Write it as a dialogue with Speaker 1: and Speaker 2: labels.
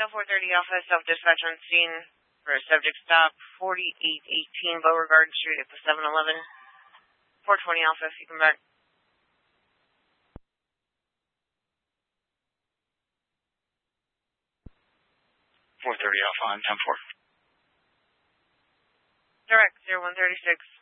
Speaker 1: Still 430 Alpha, self-dispatch on scene for a subject stop, 4818 Beauregard Street at the 7-Eleven. 420 Alpha, if you come back.
Speaker 2: 430 Alpha on 10-4.
Speaker 1: Direct, 0136.